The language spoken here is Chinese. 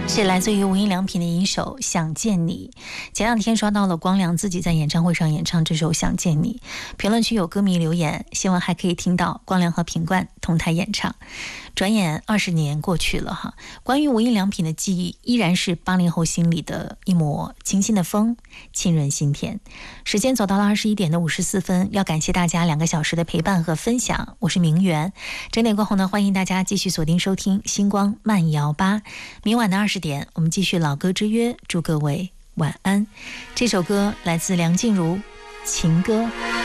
是来自于无印良品的一首《想见你》。前两天刷到了光良自己在演唱会上演唱这首《想见你》，评论区有歌迷留言，希望还可以听到光良和品冠同台演唱。转眼20年过去了哈，关于无印良品的记忆依然是80后心里的一抹清新的风，沁润心田。时间走到了21点的54分，要感谢大家2个小时的陪伴和分享，我是明媛。整点过后呢，欢迎大家继续锁定收听星光慢摇吧。明晚的20点，我们继续老歌之约，祝各位晚安。这首歌来自梁静茹，情歌。